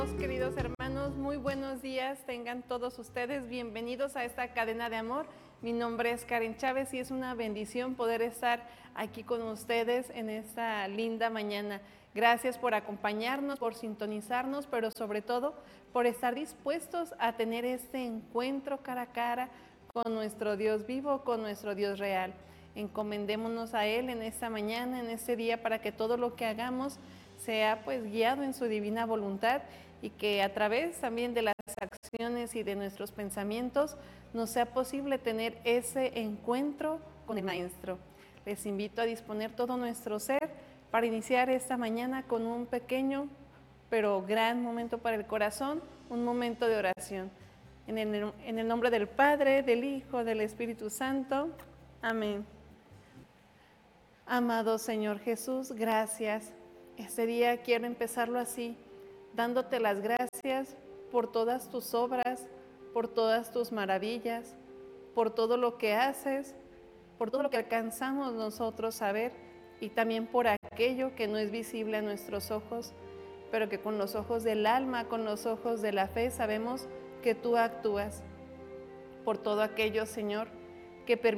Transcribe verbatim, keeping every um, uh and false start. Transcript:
Queridos hermanos, muy buenos días, tengan todos ustedes bienvenidos a esta cadena de amor. Mi nombre es Karen Chávez y es una bendición poder estar aquí con ustedes en esta linda mañana. Gracias por acompañarnos, por sintonizarnos, pero sobre todo por estar dispuestos a tener este encuentro cara a cara con nuestro Dios vivo, con nuestro Dios real. Encomendémonos a Él en esta mañana, en este día, para que todo lo que hagamos sea pues guiado en su divina voluntad y que a través también de las acciones y de nuestros pensamientos nos sea posible tener ese encuentro con el Maestro. Les invito a disponer todo nuestro ser para iniciar esta mañana con un pequeño pero gran momento para el corazón, un momento de oración. En el, en el nombre del Padre, del Hijo, del Espíritu Santo. Amén. Amado Señor Jesús, gracias. Este día quiero empezarlo así, dándote las gracias por todas tus obras, por todas tus maravillas, por todo lo que haces, por todo lo que alcanzamos nosotros a ver y también por aquello que no es visible a nuestros ojos, pero que con los ojos del alma, con los ojos de la fe sabemos que tú actúas. Por todo aquello, Señor, que permite